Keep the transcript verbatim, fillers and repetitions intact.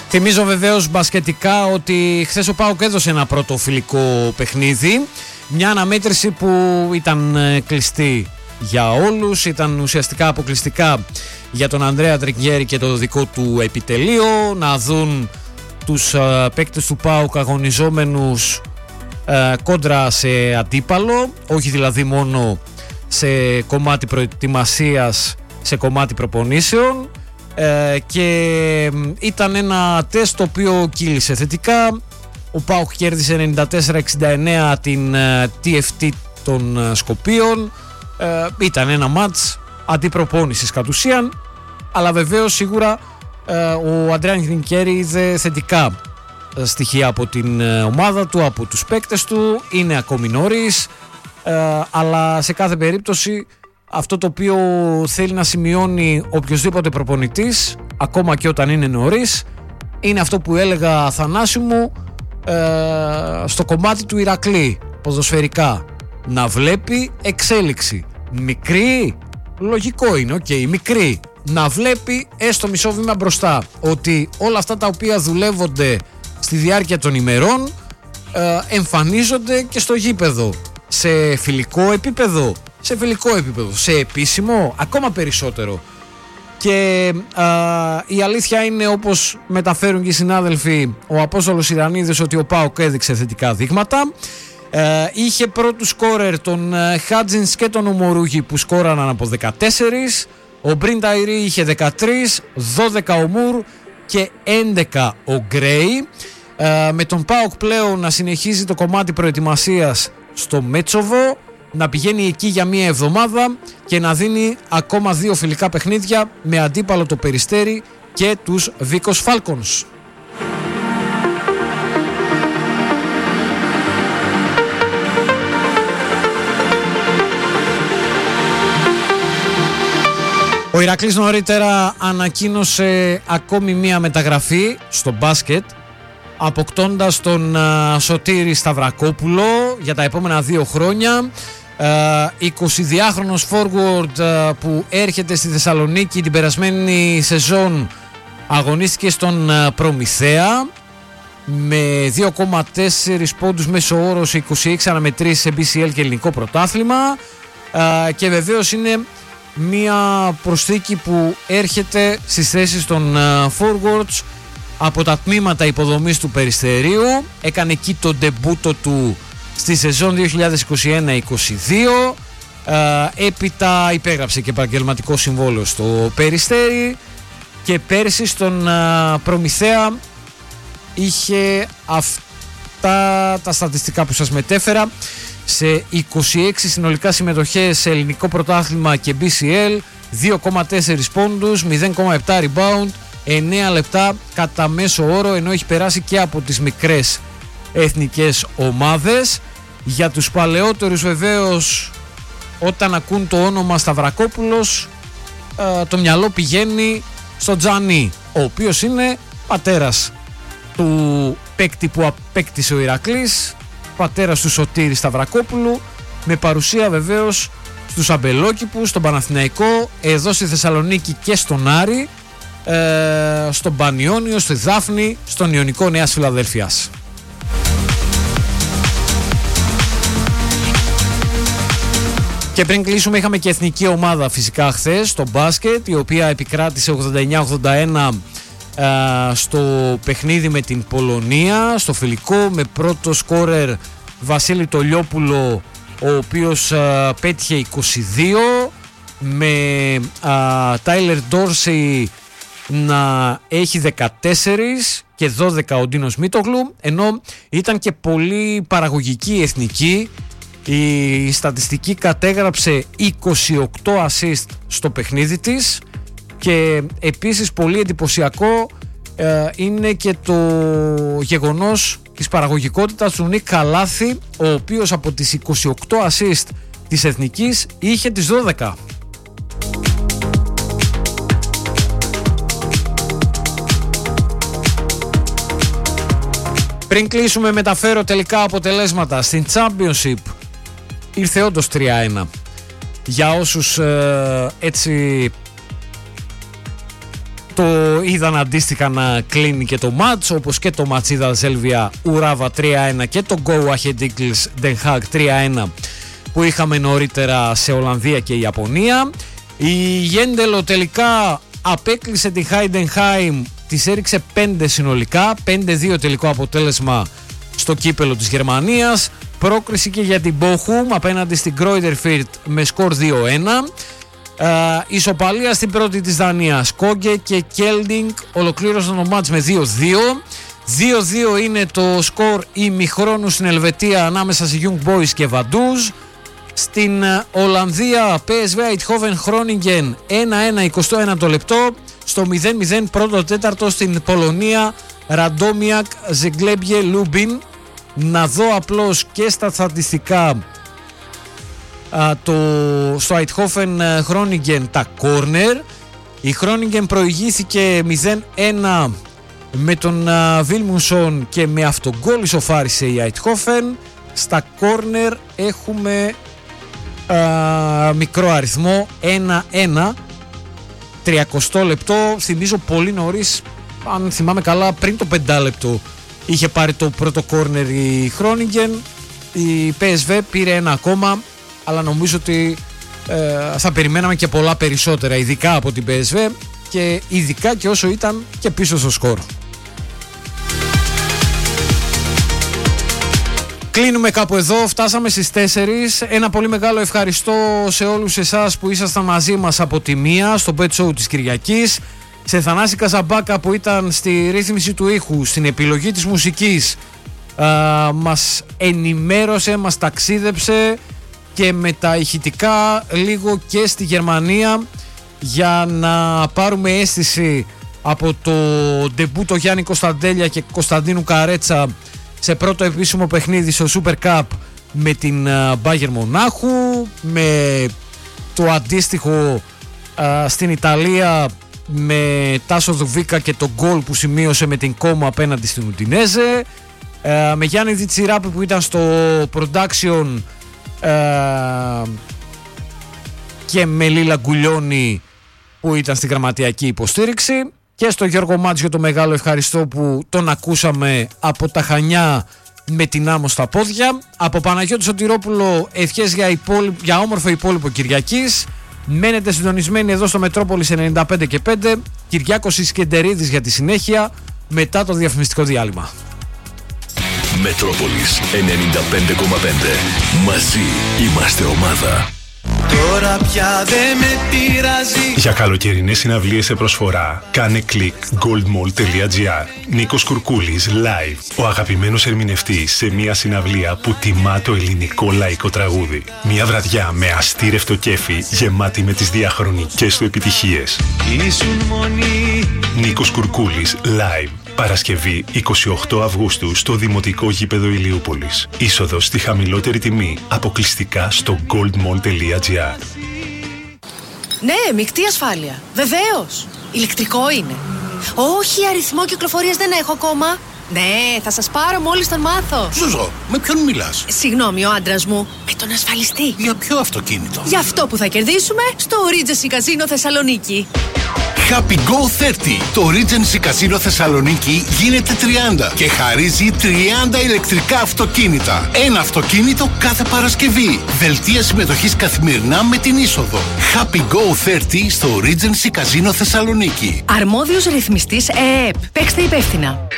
Θυμίζω βεβαίως μπασκετικά ότι χθες ο ΠΑΟΚ έδωσε ένα πρώτο φιλικό παιχνίδι. Μια αναμέτρηση που ήταν κλειστή για όλους, ήταν ουσιαστικά αποκλειστικά για τον Ανδρέα Τρικιέρη και το δικό του επιτελείο, να δουν τους uh, παίκτες του ΠΑΟΚ αγωνιζόμενους uh, κόντρα σε αντίπαλο, όχι δηλαδή μόνο σε κομμάτι προετοιμασίας, σε κομμάτι προπονήσεων, uh, και ήταν ένα τεστ το οποίο κύλησε θετικά. Ο ΠΑΟΚ κέρδισε ενενήντα τέσσερα εξήντα εννέα την uh, τι εφ τι των uh, Σκοπίων. Uh, ήταν ένα μάτς αντιπροπόνησης κατ' ουσίαν, αλλά βεβαίως σίγουρα ο Αντρέα Τρικιέρη είδε θετικά στοιχεία από την ομάδα του, από τους παίκτες του. Είναι ακόμη νωρίς, αλλά σε κάθε περίπτωση αυτό το οποίο θέλει να σημειώνει οποιοσδήποτε προπονητής, ακόμα και όταν είναι νωρίς, είναι αυτό που έλεγα, Θανάση μου, στο κομμάτι του Ηρακλή ποδοσφαιρικά, να βλέπει εξέλιξη. Μικρή, λογικό είναι, οκ, okay, μικρή, να βλέπει έστω μισό βήμα μπροστά, ότι όλα αυτά τα οποία δουλεύονται στη διάρκεια των ημερών ε, εμφανίζονται και στο γήπεδο, σε φιλικό επίπεδο, σε φιλικό επίπεδο, σε επίσημο ακόμα περισσότερο. Και ε, η αλήθεια είναι, όπως μεταφέρουν και οι συνάδελφοι, ο Απόστολος Ιρανίδης, ότι ο ΠΑΟΚ έδειξε θετικά δείγματα. Uh, είχε πρώτους σκόρερ τον uh, Χάτζινς και τον Ομορούγη που σκόραναν από δεκατέσσερα. Ο Μπριν Ταϊρή είχε δεκατρία, δώδεκα ο Μουρ και έντεκα ο Γκρέι. Uh, με τον ΠΑΟΚ πλέον να συνεχίζει το κομμάτι προετοιμασίας στο Μέτσοβο, να πηγαίνει εκεί για μία εβδομάδα και να δίνει ακόμα δύο φιλικά παιχνίδια με αντίπαλο το Περιστέρι και τους Βίκος Φάλκονς. Ο Ηρακλής νωρίτερα ανακοίνωσε ακόμη μία μεταγραφή στο μπάσκετ, αποκτώντας τον uh, Σωτήρη Σταυρακόπουλο για τα επόμενα δύο χρόνια. uh, εικοσιδυάχρονος forward uh, που έρχεται στη Θεσσαλονίκη. Την περασμένη σεζόν αγωνίστηκε στον uh, Προμηθέα με δύο κόμμα τέσσερα πόντους μέσο όρο σε είκοσι έξι αναμετρήσεις σε μπι σι ελ και ελληνικό πρωτάθλημα, uh, και βεβαίως είναι μία προσθήκη που έρχεται στις θέσεις των uh, forwards από τα τμήματα υποδομής του Περιστερίου. Έκανε εκεί το ντεμπούτο του στη σεζόν δύο χιλιάδες είκοσι ένα είκοσι δύο. uh, έπειτα υπέγραψε και επαγγελματικό συμβόλαιο στο Περιστέρι και πέρσι στον uh, Προμηθέα είχε αυτά τα στατιστικά που σας μετέφερα. Σε είκοσι έξι συνολικά συμμετοχές σε ελληνικό πρωτάθλημα και μπι σι ελ, δύο κόμμα τέσσερα πόντους, μηδέν κόμμα επτά rebound, εννέα λεπτά κατά μέσο όρο, ενώ έχει περάσει και από τις μικρές εθνικές ομάδες. Για τους παλαιότερους βεβαίως, όταν ακούν το όνομα Σταυρακόπουλος, το μυαλό πηγαίνει στο Τζανί, ο οποίος είναι πατέρας του παίκτη που απέκτησε ο Ηρακλής, πατέρας του Σωτήρη Σταυρακόπουλου, με παρουσία βεβαίως στους αμπελόκηπους, στον Παναθηναϊκό, εδώ στη Θεσσαλονίκη και στον Άρη, ε, στον Πανιόνιο, στη Δάφνη, στον Ιωνικό Νέας Φιλαδέλφειας. Και πριν κλείσουμε, είχαμε και εθνική ομάδα φυσικά χθες στο μπάσκετ, η οποία επικράτησε ογδόντα εννέα ογδόντα ένα στο παιχνίδι με την Πολωνία, στο φιλικό, με πρώτο σκόρερ Βασίλη Τολιόπουλο, ο οποίος α, πέτυχε είκοσι δύο, με Τάιλερ Ντόρσεϊ να έχει δεκατέσσερα και δώδεκα ο Ντίνος Μίτογλου, ενώ ήταν και πολύ παραγωγική η εθνική. Η στατιστική κατέγραψε είκοσι οκτώ assist στο παιχνίδι της. Και επίσης πολύ εντυπωσιακό ε, είναι και το γεγονός της παραγωγικότητας του Νίκ Καλάθη, ο οποίος από τις είκοσι οκτώ assist της εθνικής είχε τις δώδεκα. Πριν κλείσουμε, μεταφέρω τελικά αποτελέσματα. Στην Championship ήρθε όντως τρία ένα. Για όσους ε, έτσι το είδαν αντίστοιχα να κλείνει και το μάτς, όπως και το μάτς είδα Σέλβια Ουράβα τρία ένα και το Go Ahead Eagles Den Haag τρία ένα που είχαμε νωρίτερα σε Ολλανδία και Ιαπωνία. Η Γέντελο τελικά απέκλεισε τη Heidenheim, της έριξε πέντε συνολικά, πέντε δύο τελικό αποτέλεσμα στο κύπελο της Γερμανίας. Πρόκριση και για την Bochum απέναντι στην Greuther Fürth με σκορ δύο ένα. Uh, ισοπαλία στην πρώτη της Δανίας. Κόγκε και Κέλντινγκ ολοκλήρωσαν το μάτς με δύο δύο. δύο δύο είναι το σκορ ημιχρόνου στην Ελβετία ανάμεσα σε Young Boys και Vaduz. Στην Ολλανδία πι ες βι Eindhoven Groningen ένα ένα είκοσι ένα το λεπτό. Στο μηδέν μηδέν πρώτο τέταρτο στην Πολωνία Ραντόμιακ Ζεγκλέμπιε Λούμπιν. Να δω απλώς και στα στατιστικά α, το, στο Eindhoven Groningen τα corner. Η Groningen προηγήθηκε μηδέν ένα με τον Βίλμουνσον και με αυτογκόλ ισοφάρισε η Eindhoven. Στα corner έχουμε α, μικρό αριθμό ένα ένα τριακοστό λεπτό. Θυμίζω πολύ νωρίς, αν θυμάμαι καλά, πριν το πεντάλεπτο είχε πάρει το πρώτο κόρνερ η Groningen. Η πι ες βι πήρε ένα ακόμα, αλλά νομίζω ότι ε, θα περιμέναμε και πολλά περισσότερα, ειδικά από την πι ες βι και ειδικά και όσο ήταν και πίσω στο σκορ. Κλείνουμε κάπου εδώ, φτάσαμε στις τέσσερις. Ένα πολύ μεγάλο ευχαριστώ σε όλους εσάς που ήσασταν μαζί μας από τη μία στο Bet Show της Κυριακής. Σε Θανάση Καζαμπάκα που ήταν στη ρύθμιση του ήχου, στην επιλογή της μουσικής, α, μας ενημέρωσε, μας ταξίδεψε και με τα ηχητικά λίγο και στη Γερμανία για να πάρουμε αίσθηση από το ντεμπούτο Γιάννη Κωνσταντέλια και Κωνσταντίνου Καρέτσα σε πρώτο επίσημο παιχνίδι στο Super Cup με την Bayern Μονάχου, με το αντίστοιχο α, στην Ιταλία με Τάσο Δουβίκα και το γκολ που σημείωσε με την Κόμο απέναντι στην Ουντινέζε, α, με Γιάννη Διτσιράπη που ήταν στο production α, και με Λίλα Γκουλιώνη που ήταν στη γραμματιακή υποστήριξη, και στο Γιώργο Μάτζιο το μεγάλο ευχαριστώ που τον ακούσαμε από τα Χανιά με την άμμο στα πόδια. Από Παναγιώτη Σωτηρόπουλο ευχές για, υπόλοι... για όμορφο υπόλοιπο Κυριακής. Μένετε συντονισμένοι εδώ στο Μετρόπολης ενενήντα πέντε και πέντε. Κυριάκος Ισκεντερίδης για τη συνέχεια μετά το διαφημιστικό διάλειμμα. Μετρόπολης ενενήντα πέντε κόμμα πέντε. Μαζί είμαστε ομάδα. Τώρα πια δεν με πειράζει. Για καλοκαιρινές συναυλίες σε προσφορά, κάνε κλικ goldmall τελεία gr. Νίκος Κουρκούλης live. Ο αγαπημένος ερμηνευτής σε μια συναυλία που τιμά το ελληνικό λαϊκό τραγούδι. Μια βραδιά με αστήρευτο κέφι, γεμάτη με τις διαχρονικές του επιτυχίες. Ήσουν μονή. Νίκος Κουρκούλης live. Παρασκευή εικοστή όγδοη Αυγούστου στο Δημοτικό Γήπεδο Ηλιούπολης. Είσοδος στη χαμηλότερη τιμή, αποκλειστικά στο goldmall τελεία gr. Ναι, μεικτή ασφάλεια. Βεβαίως. Ηλεκτρικό είναι. Όχι, αριθμό κυκλοφορίας δεν έχω ακόμα. Ναι, θα σας πάρω μόλις τον μάθω. Ζουζό, με ποιον μιλάς? Συγγνώμη, ο άντρας μου. Με τον ασφαλιστή. Για ποιο αυτοκίνητο? Για αυτό που θα κερδίσουμε στο Regency Casino Θεσσαλονίκη. Happy Go τριάντα. Το Regency Casino Θεσσαλονίκη γίνεται τριάντα και χαρίζει τριάντα ηλεκτρικά αυτοκίνητα. Ένα αυτοκίνητο κάθε Παρασκευή. Δελτία συμμετοχής καθημερινά με την είσοδο. Happy Go τριάντα στο Regency Casino Θεσσαλονίκη. Αρμόδιος ρυθμιστής ΕΕΠ. Παίξτε υπεύθυνα.